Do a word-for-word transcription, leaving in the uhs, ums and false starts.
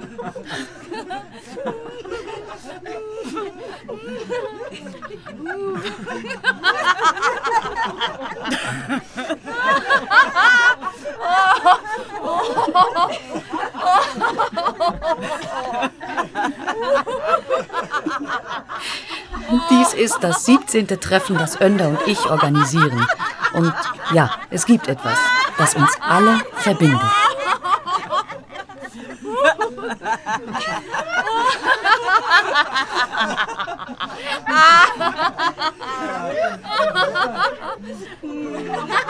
Dies ist das siebzehnte Treffen, das Önder und ich organisieren. Und ja, es gibt etwas, das uns alle verbindet. Ah!